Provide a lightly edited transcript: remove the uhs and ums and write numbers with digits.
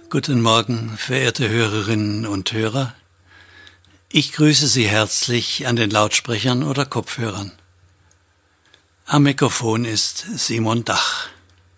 Guten Morgen, verehrte Hörerinnen und Hörer. Ich grüße Sie herzlich an den Lautsprechern oder Kopfhörern. Am Mikrofon ist Simon Dach.